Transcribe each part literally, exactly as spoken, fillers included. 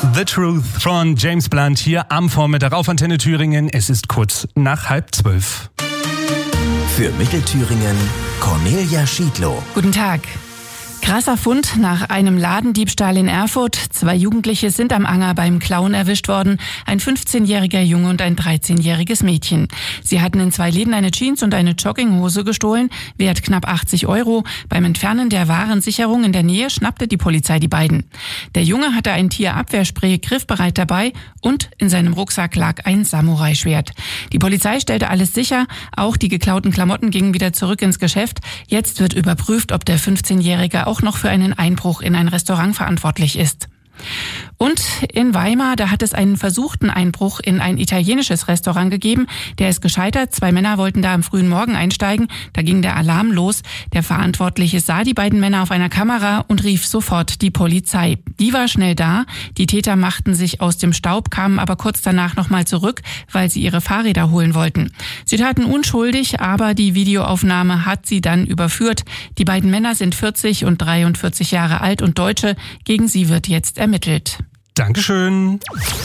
The Truth von James Blunt hier am Vormittag auf Antenne Thüringen. Es ist kurz nach halb zwölf. Für Mittelthüringen Cornelia Schiedlow. Guten Tag. Krasser Fund nach einem Ladendiebstahl in Erfurt. Zwei Jugendliche sind am Anger beim Klauen erwischt worden. Ein fünfzehnjähriger Junge und ein dreizehnjähriges Mädchen. Sie hatten in zwei Läden eine Jeans und eine Jogginghose gestohlen, wert knapp achtzig Euro. Beim Entfernen der Warensicherung in der Nähe schnappte die Polizei die beiden. Der Junge hatte ein Tierabwehrspray griffbereit dabei und in seinem Rucksack lag ein Samurai-Schwert. Die Polizei stellte alles sicher. Auch die geklauten Klamotten gingen wieder zurück ins Geschäft. Jetzt wird überprüft, ob der fünfzehnjährige auch noch für einen Einbruch in ein Restaurant verantwortlich ist. Und in Weimar, da hat es einen versuchten Einbruch in ein italienisches Restaurant gegeben. Der ist gescheitert. Zwei Männer wollten da am frühen Morgen einsteigen. Da ging der Alarm los. Der Verantwortliche sah die beiden Männer auf einer Kamera und rief sofort die Polizei. Die war schnell da. Die Täter machten sich aus dem Staub, kamen aber kurz danach nochmal zurück, weil sie ihre Fahrräder holen wollten. Sie taten unschuldig, aber die Videoaufnahme hat sie dann überführt. Die beiden Männer sind vierzig und dreiundvierzig Jahre alt und Deutsche. Gegen sie wird jetzt ermittelt. Dankeschön.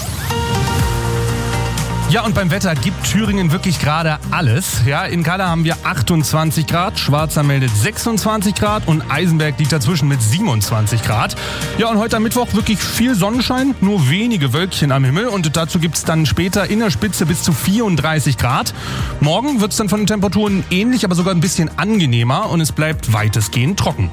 Ja, und beim Wetter gibt Thüringen wirklich gerade alles. Ja, in Kaller haben wir achtundzwanzig Grad, Schwarza meldet sechsundzwanzig Grad und Eisenberg liegt dazwischen mit siebenundzwanzig Grad. Ja, und heute am Mittwoch wirklich viel Sonnenschein, nur wenige Wölkchen am Himmel und dazu gibt's dann später in der Spitze bis zu vierunddreißig Grad. Morgen wird's dann von den Temperaturen ähnlich, aber sogar ein bisschen angenehmer und es bleibt weitestgehend trocken.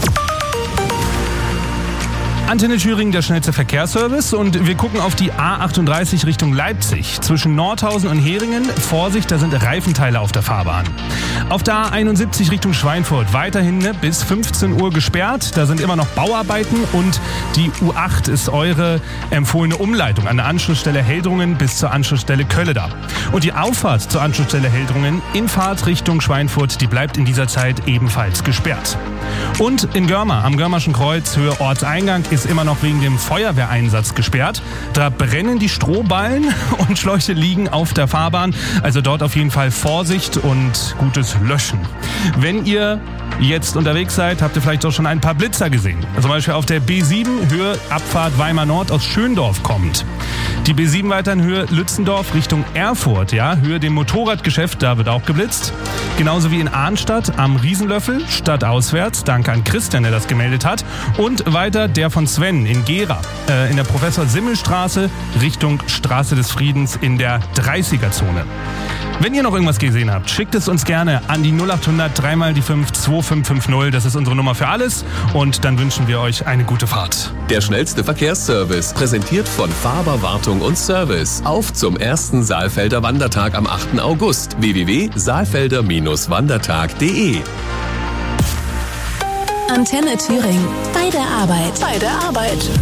Antenne Thüringen, der schnellste Verkehrsservice, und wir gucken auf die A achtunddreißig Richtung Leipzig. Zwischen Nordhausen und Heringen, Vorsicht, da sind Reifenteile auf der Fahrbahn. Auf der A einundsiebzig Richtung Schweinfurt weiterhin bis fünfzehn Uhr gesperrt. Da sind immer noch Bauarbeiten und die U acht ist eure empfohlene Umleitung an der Anschlussstelle Heldrungen bis zur Anschlussstelle Kölleda. Und die Auffahrt zur Anschlussstelle Heldrungen in Fahrt Richtung Schweinfurt, die bleibt in dieser Zeit ebenfalls gesperrt. Und in Görmer, am Görmerschen Kreuz, Höhe Ortseingang, ist immer noch wegen dem Feuerwehreinsatz gesperrt. Da brennen die Strohballen und Schläuche liegen auf der Fahrbahn. Also dort auf jeden Fall Vorsicht und gutes Löschen. Wenn ihr jetzt unterwegs seid, habt ihr vielleicht auch schon ein paar Blitzer gesehen. Zum Beispiel auf der B sieben, Höhe Abfahrt Weimar Nord aus Schöndorf kommt. Die B sieben weiter in Höhe Lützendorf Richtung Erfurt, ja, Höhe dem Motorradgeschäft, da wird auch geblitzt. Genauso wie in Arnstadt am Riesenlöffel, stadtauswärts. Danke an Christian, der das gemeldet hat. Und weiter der von Sven in Gera, äh, in der Professor-Simmel-Straße Richtung Straße des Friedens in der dreißiger-Zone. Wenn ihr noch irgendwas gesehen habt, schickt es uns gerne an die null acht hundert drei mal die fünf zwei fünf fünf null. Das ist unsere Nummer für alles. Und dann wünschen wir euch eine gute Fahrt. Der schnellste Verkehrsservice, präsentiert von Faber Wartung und Service. Auf zum ersten Saalfelder Wandertag am achten August. w w w punkt saalfelder Bindestrich wandertag punkt de Antenne Thüringen. Bei der Arbeit. Bei der Arbeit.